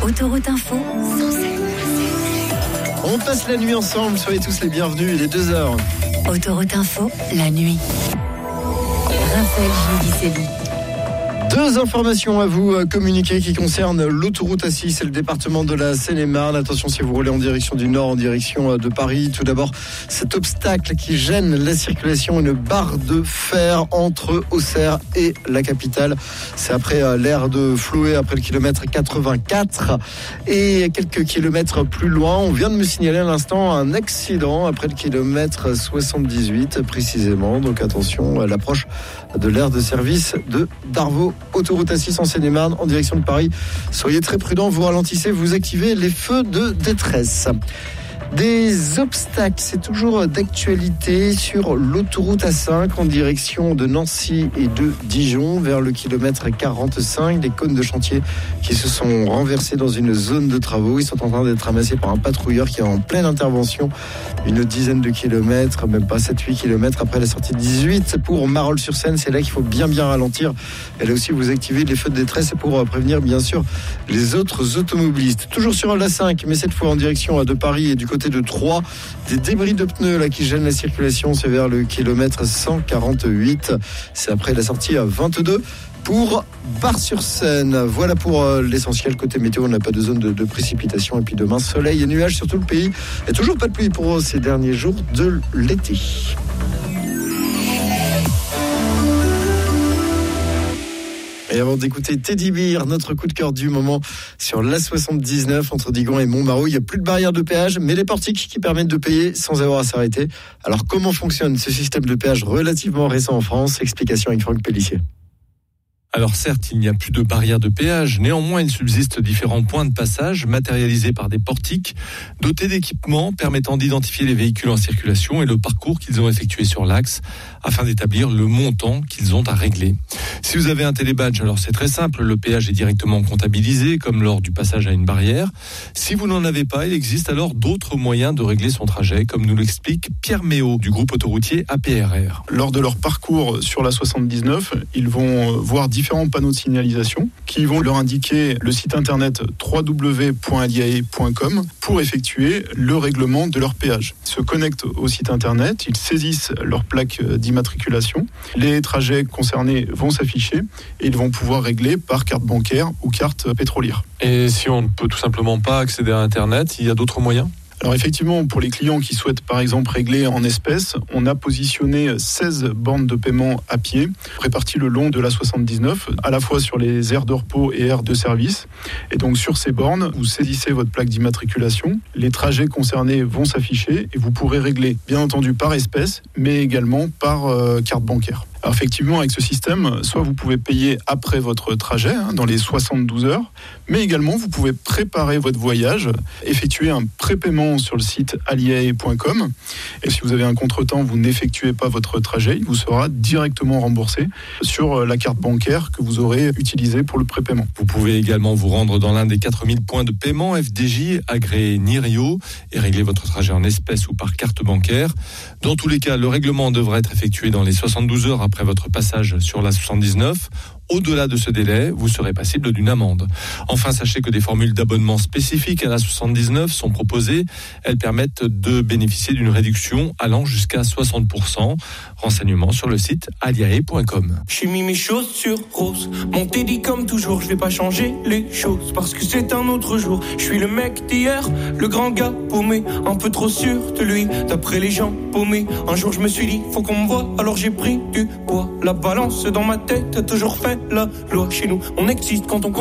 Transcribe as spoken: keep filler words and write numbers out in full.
Autoroute Info, On passe la nuit ensemble, soyez tous les bienvenus, il est deux heures. Autoroute Info, la nuit. Raphaël Giudicelli. Deux informations à vous communiquer qui concernent l'autoroute A six et le département de la Seine-et-Marne. Attention si vous roulez en direction du nord, en direction de Paris. Tout d'abord, cet obstacle qui gêne la circulation, une barre de fer entre Auxerre et la capitale. C'est après l'aire de Floé, après le kilomètre quatre-vingt-quatre. Et quelques kilomètres plus loin, on vient de me signaler à l'instant un accident après le kilomètre soixante-dix-huit précisément. Donc attention à l'approche de l'aire de service de Darvaux. Autoroute A six en Seine-et-Marne en direction de Paris. Soyez très prudents, vous ralentissez, vous activez les feux de détresse. Des obstacles, c'est toujours d'actualité sur l'autoroute A cinq en direction de Nancy et de Dijon vers le kilomètre quarante-cinq. Des cônes de chantier qui se sont renversés dans une zone de travaux. Ils sont en train d'être ramassés par un patrouilleur qui est en pleine intervention. Une dizaine de kilomètres, même pas sept huit kilomètres après la sortie dix-huit pour Marolles-sur-Seine. C'est là qu'il faut bien bien ralentir. Et là aussi vous activez les feux de détresse pour prévenir bien sûr les autres automobilistes. Toujours sur l'A cinq, mais cette fois en direction de Paris et du côté de Troyes, des débris de pneus là qui gênent la circulation, c'est vers le kilomètre cent quarante-huit, c'est après la sortie à vingt-deux pour Bar-sur-Seine. Voilà pour l'essentiel côté météo, on n'a pas de zone de, de précipitation et puis demain soleil et nuages sur tout le pays et toujours pas de pluie pour ces derniers jours de l'été. Et avant d'écouter Teddy Bear, notre coup de cœur du moment sur l'A soixante-dix-neuf entre Digon et Montmarault, il n'y a plus de barrière de péage, mais les portiques qui permettent de payer sans avoir à s'arrêter. Alors comment fonctionne ce système de péage relativement récent en France ? Explication avec Franck Pellissier. Alors certes, il n'y a plus de barrière de péage, néanmoins il subsiste différents points de passage matérialisés par des portiques dotés d'équipements permettant d'identifier les véhicules en circulation et le parcours qu'ils ont effectué sur l'axe afin d'établir le montant qu'ils ont à régler. Si vous avez un télébadge, alors c'est très simple, le péage est directement comptabilisé comme lors du passage à une barrière. Si vous n'en avez pas, il existe alors d'autres moyens de régler son trajet, comme nous l'explique Pierre Méot du groupe autoroutier A P R R. Lors de leur parcours sur l'A soixante-dix-neuf, ils vont voir différents différents panneaux de signalisation qui vont leur indiquer le site internet w w w point aliae point com pour effectuer le règlement de leur péage. Ils se connectent au site internet, ils saisissent leur plaque d'immatriculation, les trajets concernés vont s'afficher et ils vont pouvoir régler par carte bancaire ou carte pétrolière. Et si on ne peut tout simplement pas accéder à internet, il y a d'autres moyens ? Alors effectivement, pour les clients qui souhaitent par exemple régler en espèces, on a positionné seize bornes de paiement à pied, réparties le long de l'A soixante-dix-neuf, à la fois sur les aires de repos et aires de service. Et donc sur ces bornes, vous saisissez votre plaque d'immatriculation, les trajets concernés vont s'afficher et vous pourrez régler, bien entendu par espèce, mais également par euh, carte bancaire. Alors effectivement, avec ce système, soit vous pouvez payer après votre trajet, hein, dans les soixante-douze heures, mais également vous pouvez préparer votre voyage, effectuer un prépaiement sur le site aliae point com. Et si vous avez un contretemps, vous n'effectuez pas votre trajet, il vous sera directement remboursé sur la carte bancaire que vous aurez utilisée pour le prépaiement. Vous pouvez également vous rendre dans l'un des quatre mille points de paiement F D J agréés Nirio et régler votre trajet en espèces ou par carte bancaire. Dans tous les cas, le règlement devrait être effectué dans les soixante-douze heures après votre passage sur l'A soixante-dix-neuf. Au-delà de ce délai, vous serez passible d'une amende. Enfin, sachez que des formules d'abonnement spécifiques à l'A soixante-dix-neuf sont proposées. Elles permettent de bénéficier d'une réduction allant jusqu'à soixante pour cent. Renseignements sur le site aliae point com. J'ai mis mes chaussures roses, mon Teddy comme toujours, je vais pas changer les choses parce que c'est un autre jour. Je suis le mec d'hier, le grand gars paumé, un peu trop sûr de lui, d'après les gens paumés. Un jour je me suis dit, faut qu'on me voie, alors j'ai pris du poids. La balance dans ma tête a toujours fait la loi. Chez nous, on existe quand on